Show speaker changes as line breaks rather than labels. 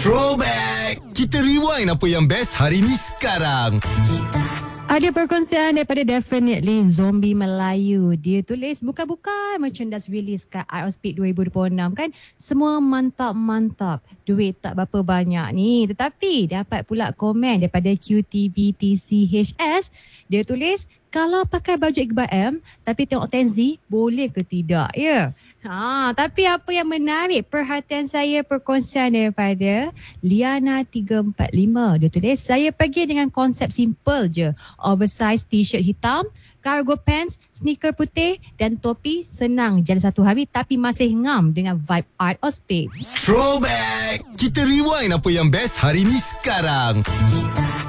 Throwback! Kita rewind apa yang best hari ni sekarang.
Ada perkongsian daripada Definitely Zombie Melayu. Dia tulis bukan-bukan merchandise release kat Art of Speed 2026 kan. Semua mantap-mantap. Duit tak berapa banyak ni. Tetapi dapat pula komen daripada QTBTCHS. Dia tulis, kalau pakai baju Iqbal M tapi tengok Tenzi, boleh ke tidak? Ya. Tapi apa yang menarik perhatian saya perkongsian daripada Liana345. Dia tulis, saya pergi dengan konsep simple je. Oversized t-shirt hitam, cargo pants, sneaker putih dan topi. Senang jalan satu hari tapi masih ngam dengan vibe Art of Speed.
Throwback! Kita rewind apa yang best hari ni sekarang.